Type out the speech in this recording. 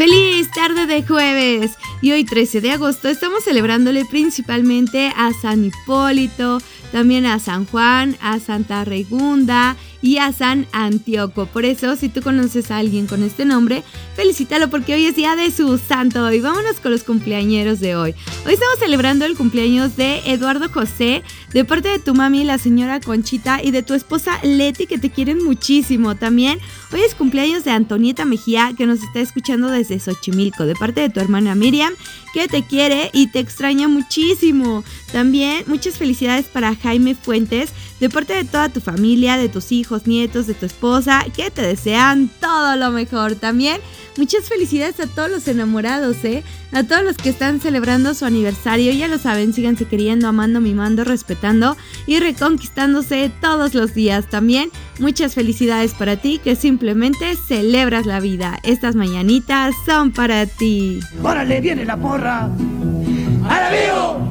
¡Feliz tarde de jueves! Y hoy 13 de agosto estamos celebrándole principalmente a San Hipólito, también a San Juan, a Santa Regunda y a San Antíoco. Por eso, si tú conoces a alguien con este nombre, felicítalo porque hoy es día de su santo. Y vámonos con los cumpleañeros de hoy. Hoy estamos celebrando el cumpleaños de Eduardo José, de parte de tu mami, la señora Conchita, y de tu esposa Leti, que te quieren muchísimo. También hoy es cumpleaños de Antonieta Mejía, que nos está escuchando desde Xochimilco, de parte de tu hermana Miriam, que te quiere y te extraña muchísimo. También muchas felicidades para Jaime Fuentes, de parte de toda tu familia, de tus hijos, nietos, de tu esposa, que te desean todo lo mejor. También muchas felicidades a todos los enamorados, a todos los que están celebrando su aniversario. Ya lo saben, síganse queriendo, amando, mimando, respetando y reconquistándose todos los días. También muchas felicidades para ti, que simplemente celebras la vida. Estas mañanitas son para ti. ¡Órale, viene la porra! ¡Ahora vivo!